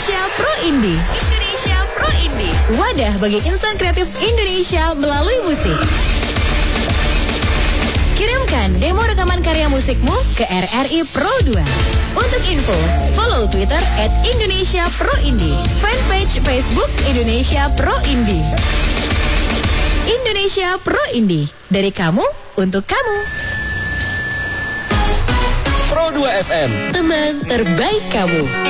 Indonesia Pro Indie. Indonesia Pro Indie. Wadah bagi insan kreatif Indonesia melalui musik. Kirimkan demo rekaman karya musikmu ke RRI Pro 2. Untuk info, follow Twitter @IndonesiaProIndie, fanpage Facebook Indonesia Pro Indie. Indonesia Pro Indie, dari kamu untuk kamu. Pro 2 FM, Teman terbaik kamu.